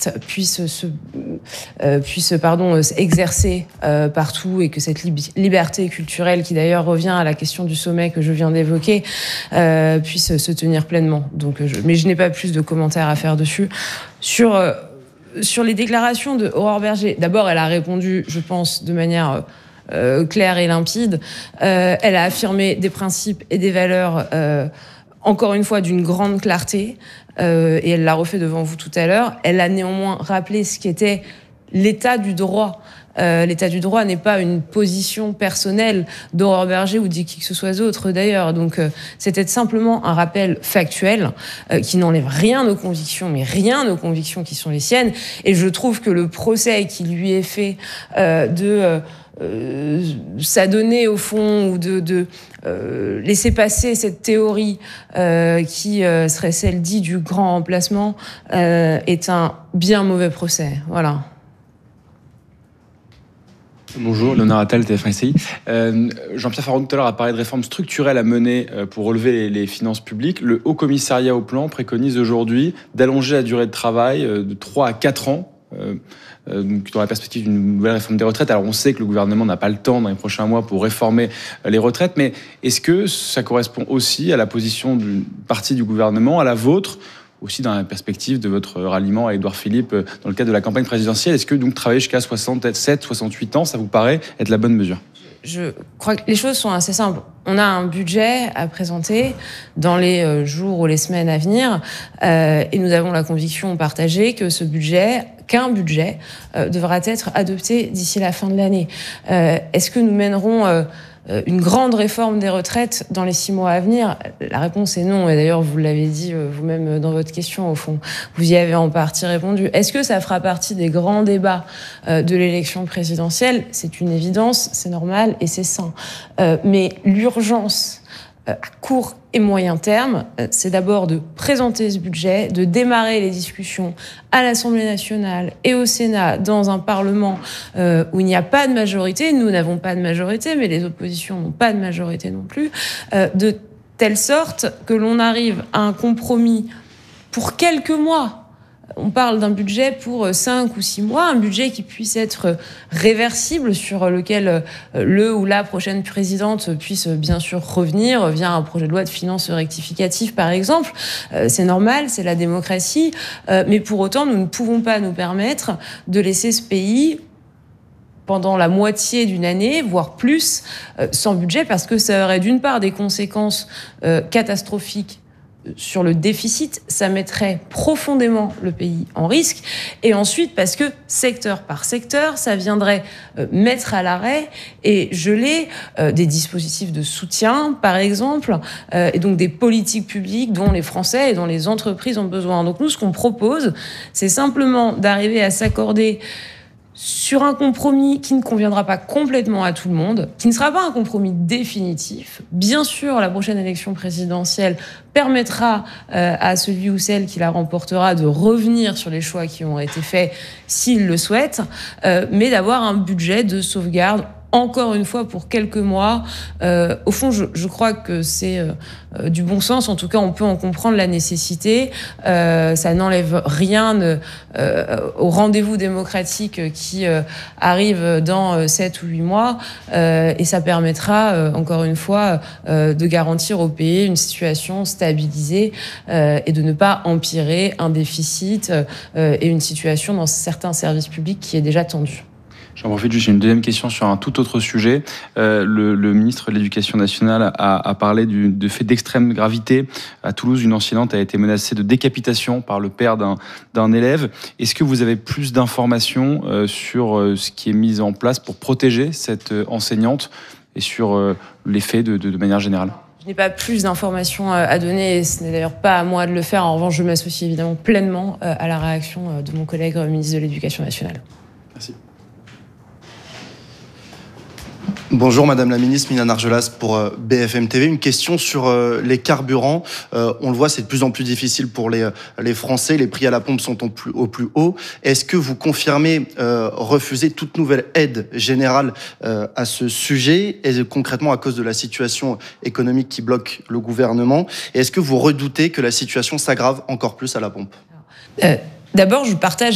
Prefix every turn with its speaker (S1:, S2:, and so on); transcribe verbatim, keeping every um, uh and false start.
S1: retraite puisse se euh, puisse pardon exercer euh, partout et que cette lib- liberté culturelle, qui d'ailleurs revient à la question du sommet que je viens d'évoquer, euh, puisse se tenir pleinement. Donc, je, mais je n'ai pas plus de commentaires à faire dessus. Sur euh, sur les déclarations de Aurore Bergé, d'abord, elle a répondu, je pense, de manière euh, claire et limpide. Euh, elle a affirmé des principes et des valeurs. Euh, Encore une fois, d'une grande clarté, euh, et elle l'a refait devant vous tout à l'heure. Elle a néanmoins rappelé ce qu'était l'état du droit. Euh, l'état du droit n'est pas une position personnelle d'Aurore Bergé ou de qui que ce soit d'autre d'ailleurs. Donc euh, c'était simplement un rappel factuel euh, qui n'enlève rien aux convictions, mais rien aux convictions qui sont les siennes. Et je trouve que le procès qui lui est fait euh, de... Euh, Euh, s'adonner au fond ou de, de euh, laisser passer cette théorie euh, qui euh, serait celle dite du grand remplacement euh, est un bien mauvais procès. Voilà.
S2: Bonjour, Léonard Attal, T F un S I. Euh, Jean-Pierre Farandou tout à l'heure a parlé de réformes structurelles à mener pour relever les, les finances publiques. Le Haut Commissariat au Plan préconise aujourd'hui d'allonger la durée de travail de trois à quatre ans. Euh, euh, dans la perspective d'une nouvelle réforme des retraites. Alors on sait que le gouvernement n'a pas le temps dans les prochains mois pour réformer les retraites, mais est-ce que ça correspond aussi à la position d'une partie du gouvernement, à la vôtre, aussi dans la perspective de votre ralliement à Édouard Philippe dans le cadre de la campagne présidentielle? Est-ce que donc travailler jusqu'à soixante-sept, soixante-huit ans, ça vous paraît être la bonne mesure?
S1: Je crois que les choses sont assez simples. On a un budget à présenter dans les jours ou les semaines à venir euh, et nous avons la conviction partagée que ce budget, qu'un budget, euh, devra être adopté d'ici la fin de l'année. Euh, est-ce que nous mènerons euh, une grande réforme des retraites dans les six mois à venir? La réponse est non. Et d'ailleurs, vous l'avez dit vous-même dans votre question, au fond. Vous y avez en partie répondu. Est-ce que ça fera partie des grands débats euh, de l'élection présidentielle? C'est une évidence, c'est normal et c'est sain. Euh, mais l'urgence euh, à court et moyen terme, euh, c'est d'abord de présenter ce budget, de démarrer les discussions à l'Assemblée nationale et au Sénat dans un Parlement euh, où il n'y a pas de majorité. Nous n'avons pas de majorité, mais les oppositions n'ont pas de majorité non plus, euh, de telle sorte que l'on arrive à un compromis pour quelques mois. On parle d'un budget pour cinq ou six mois, un budget qui puisse être réversible, sur lequel le ou la prochaine présidente puisse bien sûr revenir via un projet de loi de finances rectificatif, par exemple. C'est normal, c'est la démocratie. Mais pour autant, nous ne pouvons pas nous permettre de laisser ce pays pendant la moitié d'une année, voire plus, sans budget, parce que ça aurait d'une part des conséquences catastrophiques sur le déficit, ça mettrait profondément le pays en risque. Et ensuite, parce que secteur par secteur, ça viendrait euh, mettre à l'arrêt et geler euh, des dispositifs de soutien, par exemple, euh, et donc des politiques publiques dont les Français et dont les entreprises ont besoin. Donc nous, ce qu'on propose, c'est simplement d'arriver à s'accorder sur un compromis qui ne conviendra pas complètement à tout le monde, qui ne sera pas un compromis définitif. Bien sûr, la prochaine élection présidentielle permettra euh, à celui ou celle qui la remportera de revenir sur les choix qui ont été faits s'il le souhaite, euh, mais d'avoir un budget de sauvegarde, encore une fois, pour quelques mois. Euh, au fond, je, je crois que c'est euh, du bon sens. En tout cas, on peut en comprendre la nécessité. Euh, ça n'enlève rien euh, au rendez-vous démocratique qui euh, arrive dans sept ou huit mois. Euh, et ça permettra, euh, encore une fois, euh, de garantir au pays une situation stabilisée euh, et de ne pas empirer un déficit euh, et une situation dans certains services publics qui est déjà tendue.
S2: J'en profite juste, j'ai une deuxième question sur un tout autre sujet. Euh, le, le ministre de l'Éducation nationale a, a parlé du, de faits d'extrême gravité. À Toulouse, une enseignante a été menacée de décapitation par le père d'un, d'un élève. Est-ce que vous avez plus d'informations euh, sur euh, ce qui est mis en place pour protéger cette euh, enseignante et sur euh, les faits de, de, de manière générale ?
S1: Je n'ai pas plus d'informations à donner et ce n'est d'ailleurs pas à moi de le faire. En revanche, je m'associe évidemment pleinement à la réaction de mon collègue ministre de l'Éducation nationale.
S2: Merci.
S3: Bonjour Madame la Ministre, Milan Argelas pour B F M T V. Une question sur les carburants. Euh, on le voit, c'est de plus en plus difficile pour les, les Français. Les prix à la pompe sont au plus, au plus haut. Est-ce que vous confirmez euh, refuser toute nouvelle aide générale euh, à ce sujet, et concrètement à cause de la situation économique qui bloque le gouvernement? Et est-ce que vous redoutez que la situation s'aggrave encore plus à la pompe?
S1: euh, D'abord, je partage